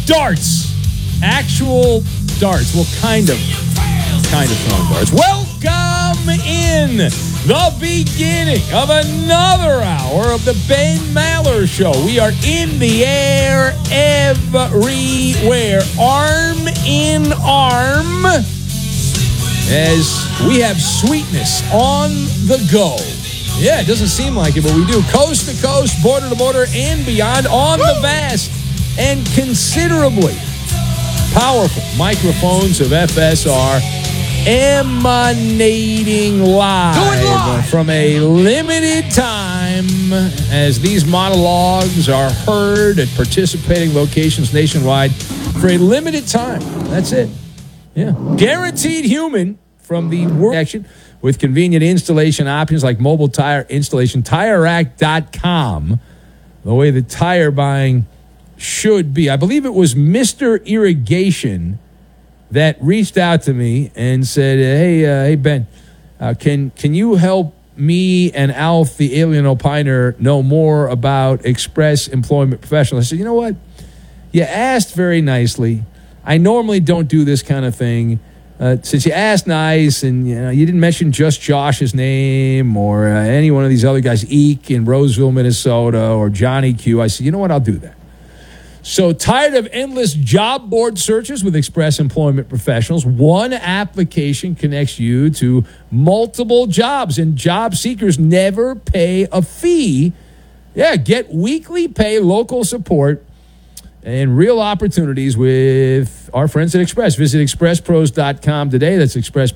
darts. Actual darts. Well, kind of throwing darts. Welcome in the beginning of another hour of the Ben Maller Show. We are in the air everywhere, arm in arm, as we have sweetness on the go. Yeah, it doesn't seem like it, but we do. Coast to coast, border to border, and beyond on the vast and considerably powerful microphones of FSR, emanating live from a limited time as these monologues are heard at participating locations nationwide for a limited time. That's it. Yeah. Guaranteed human from the World Action with convenient installation options like mobile tire installation. TireRack.com, the way the tire buying should be. I believe it was Mr. Irrigation that reached out to me and said, hey Ben, can you help me and Alf, the alien opiner, know more about Express Employment Professionals? I said, you know what? You asked very nicely. I normally don't do this kind of thing. Since you asked nice and you didn't mention just Josh's name or any one of these other guys, Eek in Roseville, Minnesota, or Johnny Q, I said, you know what? I'll do that. So tired of endless job board searches with Express Employment Professionals? One application connects you to multiple jobs, and job seekers never pay a fee. Yeah, get weekly pay, local support, and real opportunities with our friends at Express. Visit expresspros.com today. That's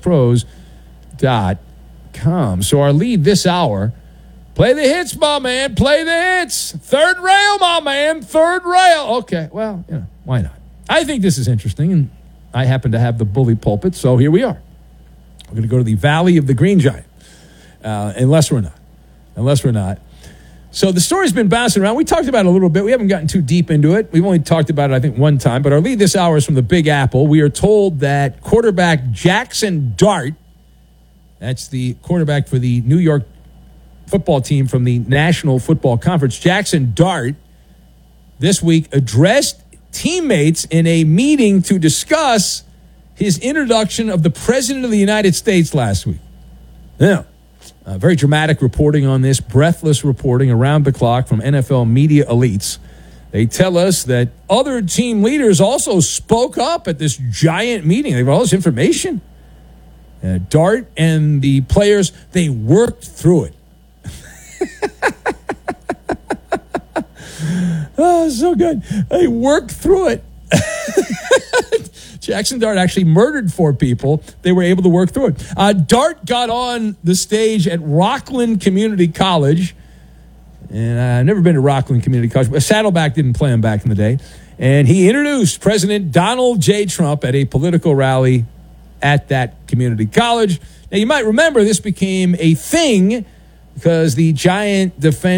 expresspros.com. So our lead this hour, play the hits, my man. Play the hits. Third rail, my man. Third rail. Okay, well, why not? I think this is interesting, and I happen to have the bully pulpit, so here we are. We're going to go to the Valley of the Green Giant, unless we're not. So the story's been bouncing around. We talked about it a little bit. We haven't gotten too deep into it. We've only talked about it, I think, one time. But our lead this hour is from the Big Apple. We are told that quarterback Jackson Dart, that's the quarterback for the New York football team from the National Football Conference, Jackson Dart, this week addressed teammates in a meeting to discuss his introduction of the President of the United States last week. Now, very dramatic reporting on this, breathless reporting around the clock from NFL media elites. They tell us that other team leaders also spoke up at this giant meeting. They have all this information. Dart and the players, they worked through it. Oh, so good. They worked through it. Jackson Dart actually murdered 4 people. They were able to work through it. Dart got on the stage at Rockland Community College. And I've never been to Rockland Community College, but Saddleback didn't play him back in the day. And he introduced President Donald J. Trump at a political rally at that community college. Now, you might remember this became a thing because the giant defense